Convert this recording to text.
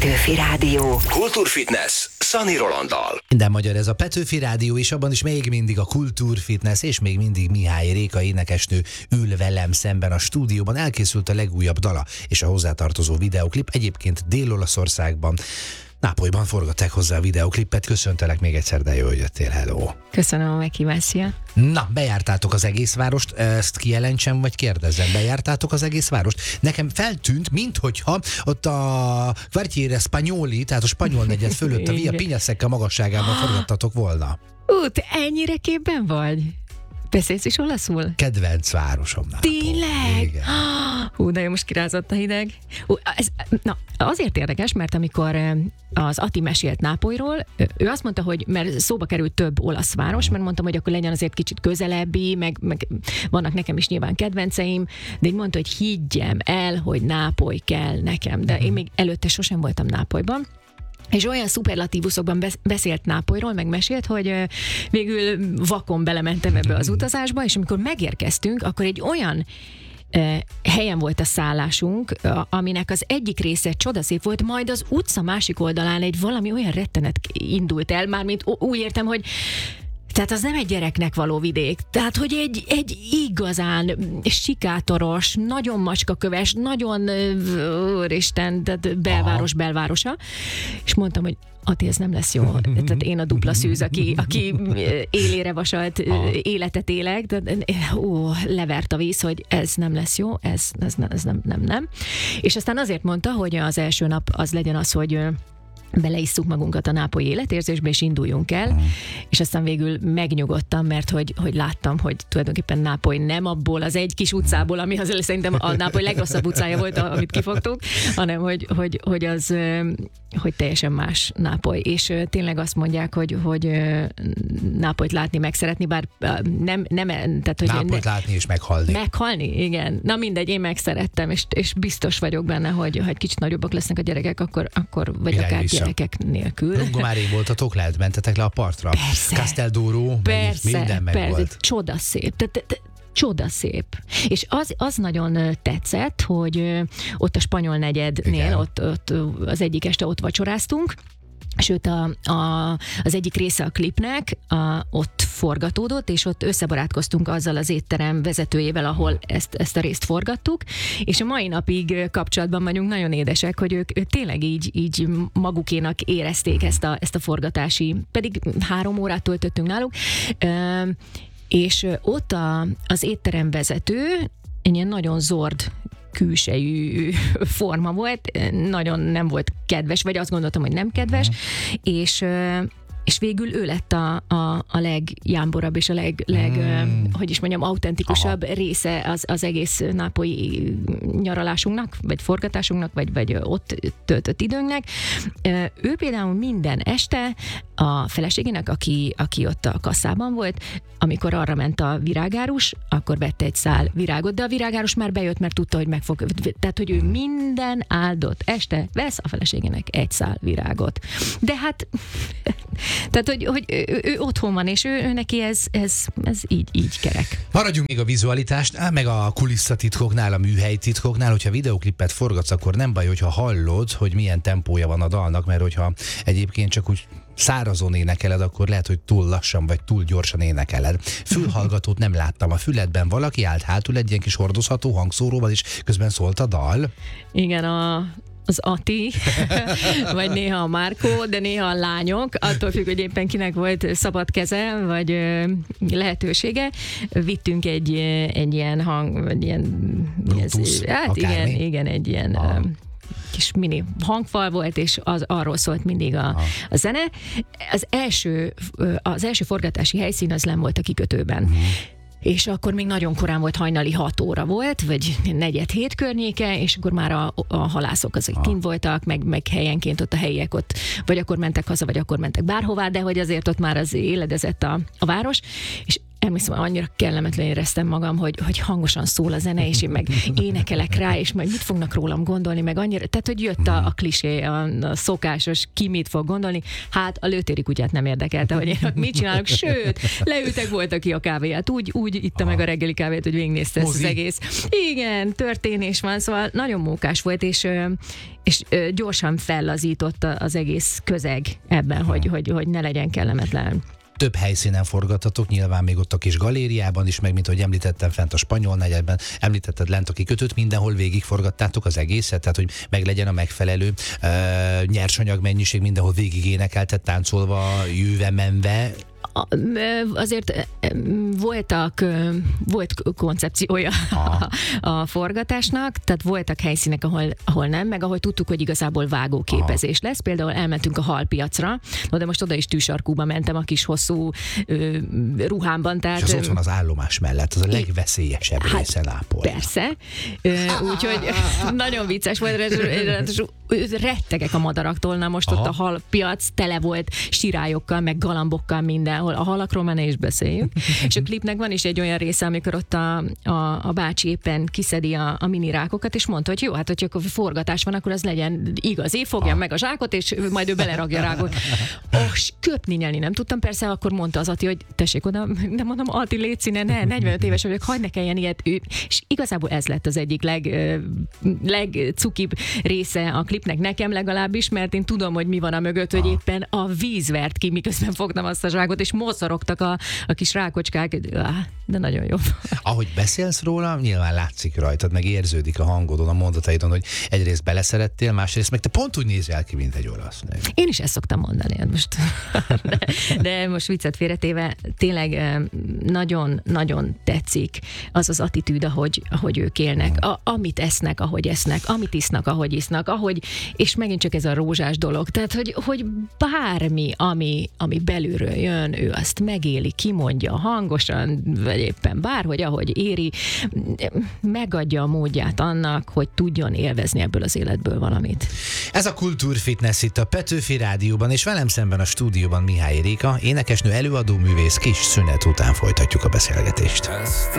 Petőfi Rádió. Kultúrfitness Szani Rolanddal. Minden magyar ez a Petőfi Rádió, és abban is még mindig a Kultúrfitness, és még mindig Mihály Réka énekesnő ül velem szemben a stúdióban. Elkészült a legújabb dala és a hozzátartozó videoklip, egyébként Dél-Olaszországban. Nápolyban forgatták hozzá a videoklipet. Köszöntelek még egyszer, de jó, hogy jöttél, hello. Köszönöm a meghívást, szia. Na, bejártátok az egész várost, ezt kijelentsem, vagy kérdezzem, bejártátok az egész várost? Nekem feltűnt, minthogyha ott a Quartiere Spagnoli, tehát a spanyol negyed fölött a Via Piñasecca magasságában forgattatok volna. Te ennyire képben vagy? Beszélsz is olaszul? Kedvenc városom Nápoly. Tényleg? Igen. Hú, de jó, most kirázott a hideg. Azért érdekes, mert amikor az Ati mesélt Nápolyról, ő azt mondta, hogy mert szóba került több olasz város, mert mondtam, hogy akkor legyen azért kicsit közelebbi, meg vannak nekem is nyilván kedvenceim, de így mondta, hogy higgyem el, hogy Nápoly kell nekem. De én még előtte sosem voltam Nápolyban. És olyan szuperlatívuszokban beszélt Nápolyról, meg mesélt, hogy végül vakon belementem ebbe az utazásba, és amikor megérkeztünk, akkor egy olyan helyen volt a szállásunk, aminek az egyik része csodaszép volt, majd az utca másik oldalán egy valami olyan rettenet indult el, mármint úgy értem, hogy tehát az nem egy gyereknek való vidék. Tehát, hogy egy igazán sikátoros, nagyon macskaköves, nagyon Isten, tehát belvárosa. És mondtam, hogy Ati, ez nem lesz jó. Tehát én a dupla szűz, aki élére vasalt életet élek, de levert a víz, hogy ez nem lesz jó, ez nem. És aztán azért mondta, hogy az első nap az legyen az, hogy beleisszuk magunkat a nápolyi életérzésbe, és induljunk el, és aztán végül megnyugodtam, mert hogy láttam, hogy tulajdonképpen Nápoly nem abból az egy kis utcából, ami az szerintem a Nápoly legrosszabb utcája volt, amit kifogtuk, hanem hogy az hogy teljesen más Nápoly. És tényleg azt mondják, hogy Nápolyt látni, megszeretni, bár nem tehát, hogy Nápolyt látni és meghalni. Meghalni, igen. Na mindegy, én megszerettem, és biztos vagyok benne, hogy ha egy kicsit nagyobbak lesznek a gyerekek, akkor vagy Irány akár vissza. Gyerekek nélkül. Lungomárig voltatok, lehet mentetek le a partra. Persze. Castel d'Oro, minden meg volt. Csodaszép. Csodaszép. És az nagyon tetszett, hogy ott a spanyol negyednél, ott az egyik este ott vacsoráztunk, sőt az egyik része a klipnek ott forgatódott, és ott összebarátkoztunk azzal az étterem vezetőjével, ahol ezt a részt forgattuk, és a mai napig kapcsolatban vagyunk, nagyon édesek, hogy ők tényleg így magukénak érezték ezt a forgatási, pedig 3 órát töltöttünk náluk, és ott az étterem vezető egy ilyen nagyon zord külsejű forma volt, nagyon nem volt kedves, vagy azt gondoltam, hogy nem kedves, és végül ő lett a legjámborabb és a hogy is mondjam, autentikusabb része az egész nápolyi nyaralásunknak, vagy forgatásunknak, vagy ott töltött időnknek. Ő például minden este a feleségének, aki ott a kasszában volt, amikor arra ment a virágárus, akkor vette egy szál virágot, de a virágárus már bejött, mert tudta, hogy meg fog. Tehát, hogy ő minden áldott este vesz a feleségének egy szál virágot. De hát tehát, hogy ő otthon van, és ő neki ez így kerek. Maradjunk még a vizualitásnál, meg a kulisszatitkoknál, a műhelytitkoknál, hogyha videoklipet forgatsz, akkor nem baj, hogyha hallod, hogy milyen tempója van a dalnak, mert hogyha egyébként csak úgy szárazon énekeled, akkor lehet, hogy túl lassan vagy túl gyorsan énekeled. Fülhallgatót nem láttam. A füledben valaki állt hátul egy ilyen kis hordozható hangszóróval, és közben szólt a dal. Igen, az Ati, vagy néha a Márkó, de néha a lányok, attól függ, hogy éppen kinek volt szabad keze, vagy lehetősége. Vittünk egy ilyen hang, vagy ilyen... Bluetooth, hát akármi. igen, egy ilyen... kis mini hangfal volt, és arról szólt mindig a zene. Az első forgatási helyszín az nem volt a kikötőben. És akkor még nagyon korán volt, hajnali 6 óra volt, vagy 4-7 környéke, és akkor már a halászok azok kint voltak, meg helyenként ott a helyiek ott, vagy akkor mentek haza, vagy akkor mentek bárhová, de hogy azért ott már az éledezett a város, és emlékszem, annyira kellemetlen éreztem magam, hogy hangosan szól a zene, és én meg énekelek rá, és majd mit fognak rólam gondolni, meg annyira, tehát hogy jött a klisé, a szokásos, ki mit fog gondolni, hát a lőtéri kutyát nem érdekelte, hogy én mit csinálok, sőt, leültek, volt aki a kávéját, úgy itta meg a reggeli kávét, hogy végignézte ezt az egész. Igen, történés van, szóval nagyon mókás volt, és gyorsan fellazított az egész közeg ebben, hogy ne legyen kellemetlen. Több helyszínen forgattatok, nyilván még ott a kis galériában is, meg mint ahogy említettem, fent a Spanyol negyedben, említetted lent a kikötőt, mindenhol végigforgattátok az egészet, tehát hogy meglegyen a megfelelő nyersanyag mennyiség, mindenhol végig énekelted, táncolva, jöve, menve. Azért volt koncepciója a forgatásnak, tehát voltak helyszínek, ahol nem, meg ahol tudtuk, hogy igazából vágóképezés lesz. Például elmentünk a halpiacra, de most oda is tűsarkúba mentem a kis hosszú ruhámban. Tehát, és az ott van az állomás mellett, az a legveszélyesebb része Nápolynak. Persze, úgyhogy nagyon vicces volt, rettegek a madaraktól, na most ott a halpiac tele volt sirályokkal, meg galambokkal mindenhol, a halakról már ne is beszéljünk. És a klipnek van is egy olyan része, amikor ott a bácsi éppen kiszedi a mini rákokat, és mondta, hogy jó, hát hogyha forgatás van, akkor az legyen igazi, fogja meg a zsákot, és majd ő belerakja a rákot. Köpni, nyelni nem tudtam, persze, akkor mondta az Ati, hogy tessék oda, nem mondom, Ati, légy színe, 45 éves vagyok, hagyd ne kelljen ilyet. És igazából ez lett az egyik legcukibb része a klipnek, nekem legalábbis, mert én tudom, hogy mi van a mögött, hogy éppen a víz vert ki, miközben fogtam azt a zsákot, és moszorogtak a kis rákocskák, de nagyon jó. Ahogy beszélsz róla, nyilván látszik rajtad, meg érződik a hangodon, a mondataidon, hogy egyrészt beleszerettél, másrészt meg te pont úgy nézel ki, mint egy olasz nő. Én is ezt szoktam mondani most. De most viccet félretéve, tényleg nagyon tetszik az az attitűd, ahogy ők élnek, amit esznek, ahogy esznek, amit isznak, ahogy isznak, és megint csak ez a rózsás dolog, tehát hogy bármi, ami belülről jön, ő azt megéli, kimondja hangosan, vagy éppen bárhogy, ahogy éri, megadja a módját annak, hogy tudjon élvezni ebből az életből valamit. Ez a Kultúrfitness itt a Petőfi Rádióban, és velem szemben a stúdióban Mihály Réka, énekesnő, előadó, művész. Kis szünet után folytatjuk a beszélgetést. Ezt